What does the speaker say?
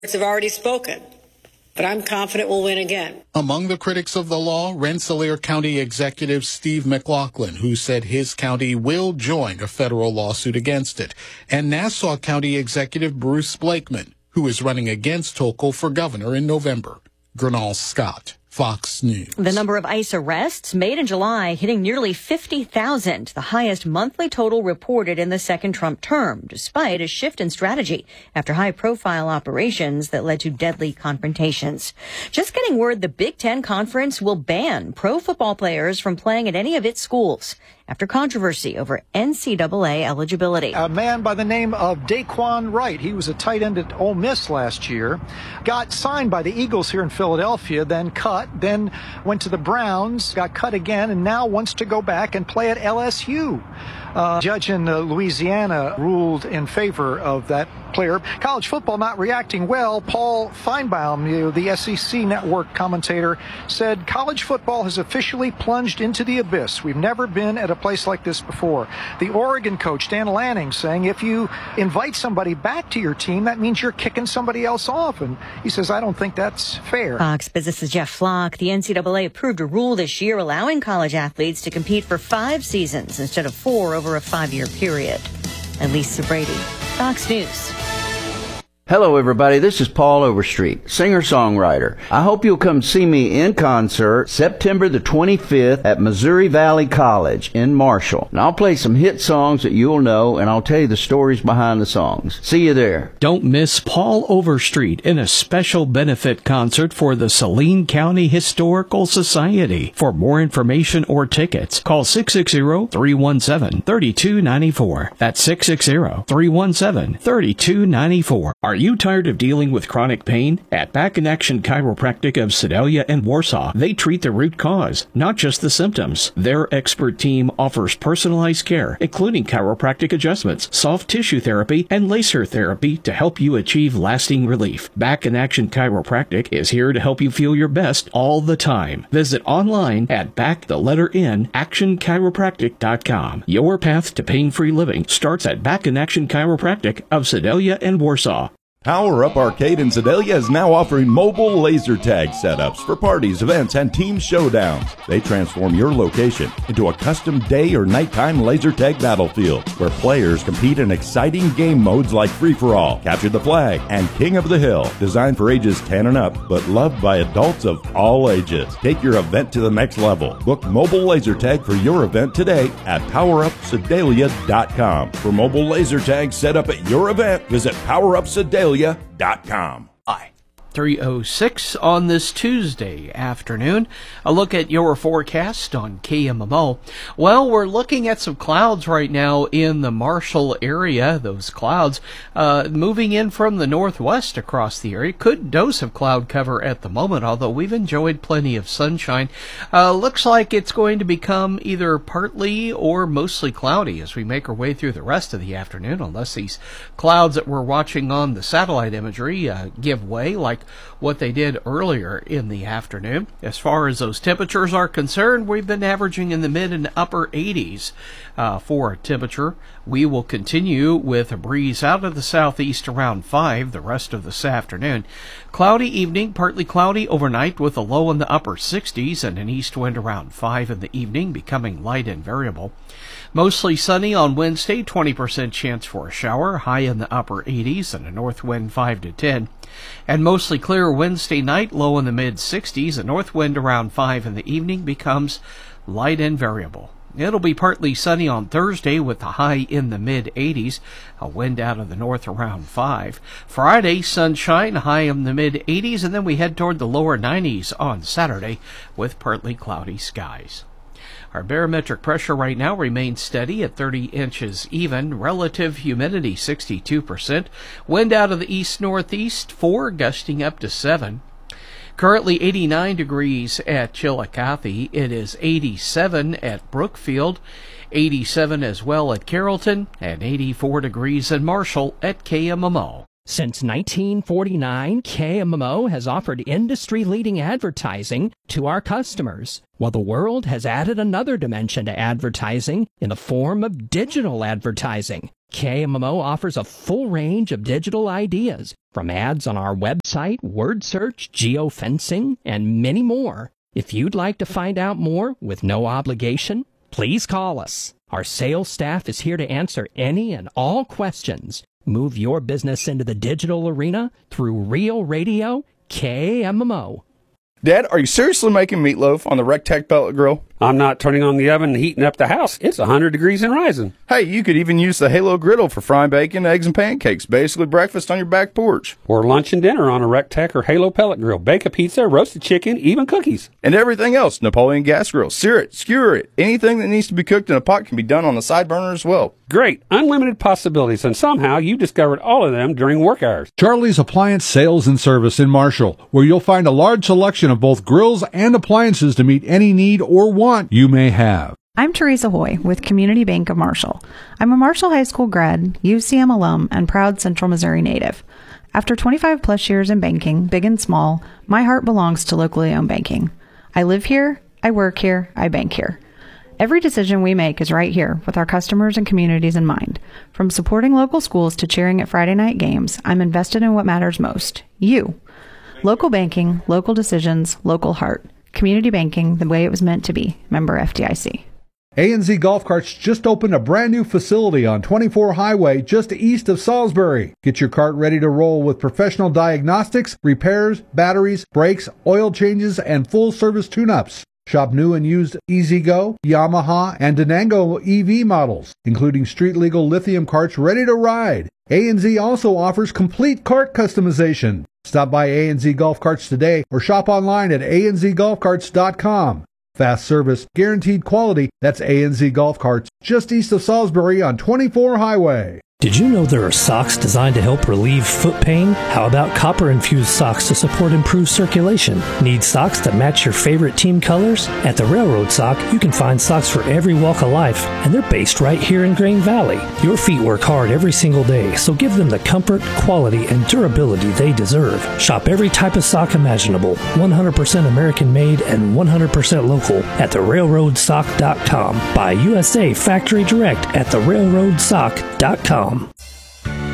have already spoken, but I'm confident we'll win again. Among the critics of the law, Rensselaer County Executive Steve McLaughlin, who said his county will join a federal lawsuit against it, and Nassau County Executive Bruce Blakeman, who is running against Hochul for governor in November. Gernal Scott, Fox News. The number of ICE arrests made in July hitting nearly 50,000, the highest monthly total reported in the second Trump term, despite a shift in strategy after high-profile operations that led to deadly confrontations. Just getting word the Big Ten Conference will ban pro football players from playing at any of its schools after controversy over NCAA eligibility. A man by the name of Daquan Wright, he was a tight end at Ole Miss last year, got signed by the Eagles here in Philadelphia, then cut, then went to the Browns, got cut again, and now wants to go back and play at LSU. Judge in Louisiana ruled in favor of that player. College football not reacting well. Paul Feinbaum, the SEC network commentator, said college football has officially plunged into the abyss. We've never been at a place like this before. The Oregon coach, Dan Lanning, saying if you invite somebody back to your team, that means you're kicking somebody else off. And he says, I don't think that's fair. Fox Business's Jeff Flock. The NCAA approved a rule this year allowing college athletes to compete for 5 seasons instead of 4 over a 5-year period. And Lisa Brady, Fox News. Hello, everybody. This is Paul Overstreet, singer-songwriter. I hope you'll come see me in concert September the 25th at Missouri Valley College in Marshall. And I'll play some hit songs that you'll know, and I'll tell you the stories behind the songs. See you there. Don't miss Paul Overstreet in a special benefit concert for the Saline County Historical Society. For more information or tickets, call 660-317-3294. That's 660-317-3294. Are you tired of dealing with chronic pain? At Back in Action Chiropractic of Sedalia and Warsaw, they treat the root cause, not just the symptoms. Their expert team offers personalized care, including chiropractic adjustments, soft tissue therapy, and laser therapy to help you achieve lasting relief. Back in Action Chiropractic is here to help you feel your best all the time. Visit online at actionchiropractic.com. Your path to pain-free living starts at Back in Action Chiropractic of Sedalia and Warsaw. Power Up Arcade in Sedalia is now offering mobile laser tag setups for parties, events, and team showdowns. They transform your location into a custom day or nighttime laser tag battlefield where players compete in exciting game modes like Free-for-All, Capture the Flag, and King of the Hill. Designed for ages 10 and up, but loved by adults of all ages. Take your event to the next level. Book mobile laser tag for your event today at PowerUpSedalia.com. For mobile laser tag set up at your event, visit PowerUpSedalia.com. 3:06 on this Tuesday afternoon. A look at your forecast on KMMO. Well, we're looking at some clouds right now in the Marshall area. Those clouds moving in from the northwest across the area. Good dose of cloud cover at the moment, although we've enjoyed plenty of sunshine. Looks like it's going to become either partly or mostly cloudy as we make our way through the rest of the afternoon, unless these clouds that we're watching on the satellite imagery give way, like what they did earlier in the afternoon. As far as those temperatures are concerned, we've been averaging in the mid and upper 80s for temperature. We will continue with a breeze out of the southeast around 5 the rest of this afternoon. Cloudy evening, partly cloudy overnight with a low in the upper 60s and an east wind around 5 in the evening, becoming light and variable. Mostly sunny on Wednesday, 20% chance for a shower, high in the upper 80s and a north wind 5 to 10. And mostly clear Wednesday night, low in the mid-60s, a north wind around 5 in the evening, becomes light and variable. It'll be partly sunny on Thursday with a high in the mid-80s, a wind out of the north around 5. Friday, sunshine, high in the mid-80s, and then we head toward the lower 90s on Saturday with partly cloudy skies. Our barometric pressure right now remains steady at 30 inches even. Relative humidity 62%. Wind out of the east-northeast 4, gusting up to 7. Currently 89 degrees at Chillicothe. It is 87 at Brookfield, 87 as well at Carrollton, and 84 degrees in Marshall at KMMO. Since 1949, KMMO has offered industry-leading advertising to our customers, while the world has added another dimension to advertising in the form of digital advertising. KMMO offers a full range of digital ideas, from ads on our website, word search, geofencing, and many more. If you'd like to find out more with no obligation, please call us. Our sales staff is here to answer any and all questions. Move your business into the digital arena through Real Radio KMMO. Dad, are you seriously making meatloaf on the Rectech pellet grill? I'm not turning on the oven and heating up the house. It's 100 degrees and rising. Hey, you could even use the Halo griddle for frying bacon, eggs, and pancakes. Basically breakfast on your back porch. Or lunch and dinner on a Rectech or Halo pellet grill. Bake a pizza, roasted chicken, even cookies. And everything else. Napoleon gas grill. Sear it, skewer it. Anything that needs to be cooked in a pot can be done on the side burner as well. Great. Unlimited possibilities. And somehow you discovered all of them during work hours. Charlie's Appliance Sales and Service in Marshall, where you'll find a large selection of both grills and appliances to meet any need or want you may have. I'm Teresa Hoy with Community Bank of Marshall. I'm a Marshall High School grad, UCM alum, and proud Central Missouri native. After 25 plus years in banking, big and small, my heart belongs to locally owned banking. I live here, I work here, I bank here. Every decision we make is right here with our customers and communities in mind. From supporting local schools to cheering at Friday night games, I'm invested in what matters most, you. Local banking, local decisions, local heart. Community banking the way it was meant to be. Member FDIC. A&Z Golf Carts just opened a brand new facility on 24 Highway just east of Salisbury. Get your cart ready to roll with professional diagnostics, repairs, batteries, brakes, oil changes, and full service tune-ups. Shop new and used EasyGo, Yamaha, and Denango EV models, including street-legal lithium carts ready to ride. A&Z also offers complete cart customization. Stop by A&Z Golf Carts today or shop online at anzgolfcarts.com. Fast service, guaranteed quality. That's A&Z Golf Carts, just east of Salisbury on 24 Highway. Did you know there are socks designed to help relieve foot pain? How about copper-infused socks to support improved circulation? Need socks that match your favorite team colors? At the Railroad Sock, you can find socks for every walk of life, and they're based right here in Grain Valley. Your feet work hard every single day, so give them the comfort, quality, and durability they deserve. Shop every type of sock imaginable, 100% American-made and 100% local at therailroadsock.com. Buy USA factory direct at therailroadsock.com.